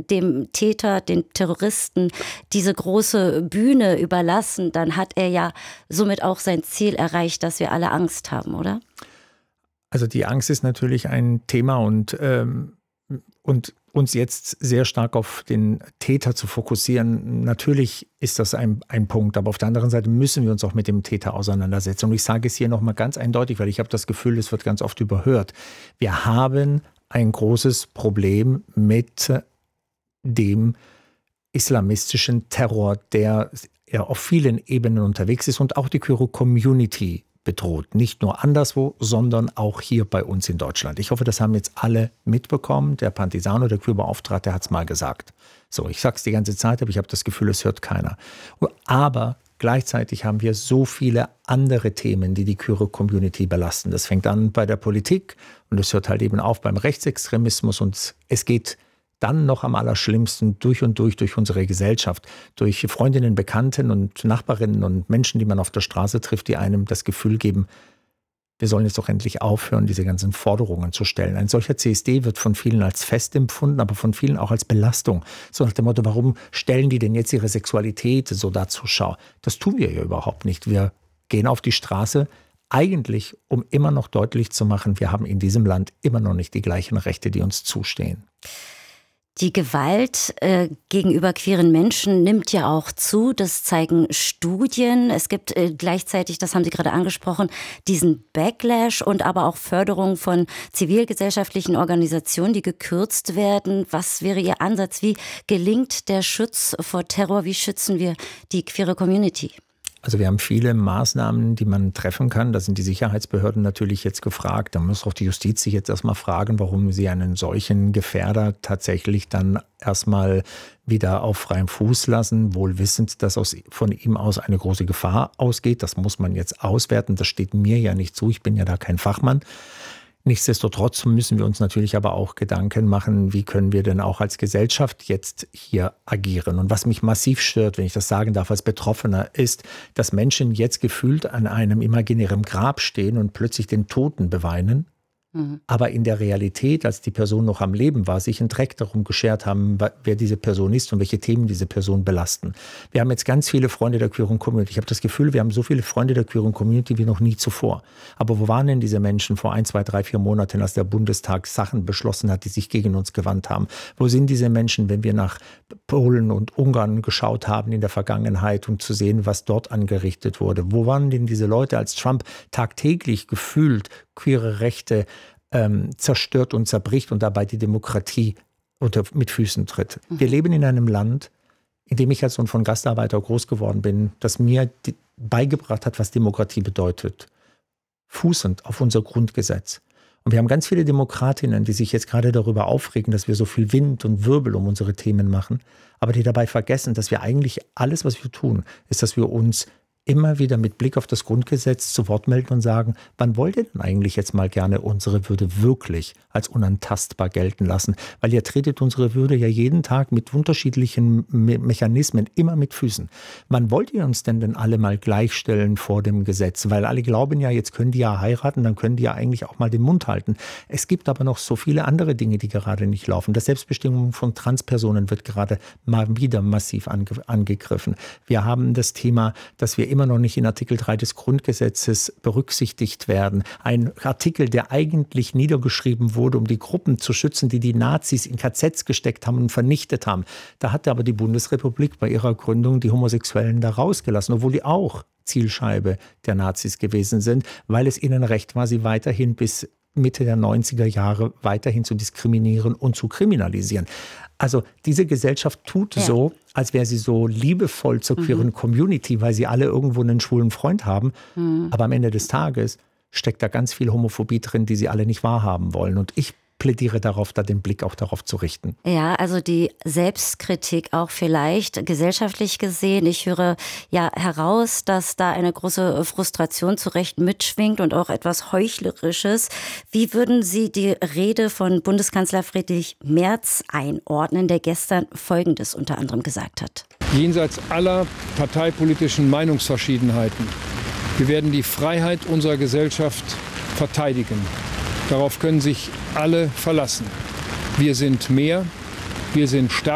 dem Täter, den Terroristen diese große Bühne überlassen, dann hat er ja somit auch sein Ziel erreicht, dass wir alle Angst haben, oder? Also die Angst ist natürlich ein Thema und uns jetzt sehr stark auf den Täter zu fokussieren, natürlich ist das ein Punkt, aber auf der anderen Seite müssen wir uns auch mit dem Täter auseinandersetzen. Und ich sage es hier nochmal ganz eindeutig, weil ich habe das Gefühl, es wird ganz oft überhört. Wir haben ein großes Problem mit dem islamistischen Terror, der ja auf vielen Ebenen unterwegs ist und auch die queere Community bedroht. Nicht nur anderswo, sondern auch hier bei uns in Deutschland. Ich hoffe, das haben jetzt alle mitbekommen. Der Pantisano, der Queerbeauftragte, hat es mal gesagt. So, ich sage es die ganze Zeit, aber ich habe das Gefühl, es hört keiner. Aber gleichzeitig haben wir so viele andere Themen, die die queere Community belasten. Das fängt an bei der Politik und es hört halt eben auf beim Rechtsextremismus und es geht dann noch am allerschlimmsten durch und durch unsere Gesellschaft, durch Freundinnen, Bekannten und Nachbarinnen und Menschen, die man auf der Straße trifft, die einem das Gefühl geben, wir sollen jetzt doch endlich aufhören, diese ganzen Forderungen zu stellen. Ein solcher CSD wird von vielen als fest empfunden, aber von vielen auch als Belastung. So nach dem Motto, warum stellen die denn jetzt ihre Sexualität so da zur Schau? Das tun wir ja überhaupt nicht. Wir gehen auf die Straße, eigentlich, um immer noch deutlich zu machen, wir haben in diesem Land immer noch nicht die gleichen Rechte, die uns zustehen. Die Gewalt gegenüber queeren Menschen nimmt ja auch zu, das zeigen Studien. Es gibt gleichzeitig, das haben Sie gerade angesprochen, diesen Backlash und aber auch Förderung von zivilgesellschaftlichen Organisationen, die gekürzt werden. Was wäre Ihr Ansatz? Wie gelingt der Schutz vor Terror? Wie schützen wir die queere Community? Also wir haben viele Maßnahmen, die man treffen kann. Da sind die Sicherheitsbehörden natürlich jetzt gefragt. Da muss auch die Justiz sich jetzt erstmal fragen, warum sie einen solchen Gefährder tatsächlich dann erstmal wieder auf freiem Fuß lassen, wohl wissend, dass von ihm aus eine große Gefahr ausgeht. Das muss man jetzt auswerten. Das steht mir ja nicht zu. Ich bin ja da kein Fachmann. Nichtsdestotrotz müssen wir uns natürlich aber auch Gedanken machen, wie können wir denn auch als Gesellschaft jetzt hier agieren. Und was mich massiv stört, wenn ich das sagen darf, als Betroffener, ist, dass Menschen jetzt gefühlt an einem imaginären Grab stehen und plötzlich den Toten beweinen. Aber in der Realität, als die Person noch am Leben war, sich einen Dreck darum geschert haben, wer diese Person ist und welche Themen diese Person belasten. Wir haben jetzt ganz viele Freunde der queeren Community. Ich habe das Gefühl, wir haben so viele Freunde der queeren Community wie noch nie zuvor. Aber wo waren denn diese Menschen vor 1, 2, 3, 4 Monaten, als der Bundestag Sachen beschlossen hat, die sich gegen uns gewandt haben? Wo sind diese Menschen, wenn wir nach Polen und Ungarn geschaut haben in der Vergangenheit, um zu sehen, was dort angerichtet wurde? Wo waren denn diese Leute, als Trump tagtäglich gefühlt queere Rechte zerstört und zerbricht und dabei die Demokratie mit Füßen tritt? Wir leben in einem Land, in dem ich als Sohn von Gastarbeiter groß geworden bin, das mir beigebracht hat, was Demokratie bedeutet. Fußend auf unser Grundgesetz. Und wir haben ganz viele Demokratinnen, die sich jetzt gerade darüber aufregen, dass wir so viel Wind und Wirbel um unsere Themen machen, aber die dabei vergessen, dass wir eigentlich alles, was wir tun, ist, dass wir uns immer wieder mit Blick auf das Grundgesetz zu Wort melden und sagen, wann wollt ihr denn eigentlich jetzt mal gerne unsere Würde wirklich als unantastbar gelten lassen? Weil ihr tretet unsere Würde ja jeden Tag mit unterschiedlichen Mechanismen immer mit Füßen. Wann wollt ihr uns denn alle mal gleichstellen vor dem Gesetz? Weil alle glauben ja, jetzt können die ja heiraten, dann können die ja eigentlich auch mal den Mund halten. Es gibt aber noch so viele andere Dinge, die gerade nicht laufen. Das Selbstbestimmung von Transpersonen wird gerade mal wieder massiv angegriffen. Wir haben das Thema, dass wir immer noch nicht in Artikel 3 des Grundgesetzes berücksichtigt werden. Ein Artikel, der eigentlich niedergeschrieben wurde, um die Gruppen zu schützen, die die Nazis in KZs gesteckt haben und vernichtet haben. Da hat aber die Bundesrepublik bei ihrer Gründung die Homosexuellen da rausgelassen, obwohl die auch Zielscheibe der Nazis gewesen sind, weil es ihnen recht war, sie weiterhin bis Mitte der 90er Jahre weiterhin zu diskriminieren und zu kriminalisieren. Also diese Gesellschaft tut so, als wäre sie so liebevoll zur queeren Community, weil sie alle irgendwo einen schwulen Freund haben. Aber am Ende des Tages steckt da ganz viel Homophobie drin, die sie alle nicht wahrhaben wollen. Und ich plädiere darauf, da den Blick auch darauf zu richten. Ja, also die Selbstkritik auch vielleicht gesellschaftlich gesehen. Ich höre ja heraus, dass da eine große Frustration zu Recht mitschwingt und auch etwas Heuchlerisches. Wie würden Sie die Rede von Bundeskanzler Friedrich Merz einordnen, der gestern Folgendes unter anderem gesagt hat? Jenseits aller parteipolitischen Meinungsverschiedenheiten. Wir werden die Freiheit unserer Gesellschaft verteidigen. Darauf können sich alle verlassen. Wir sind mehr, wir sind stärker.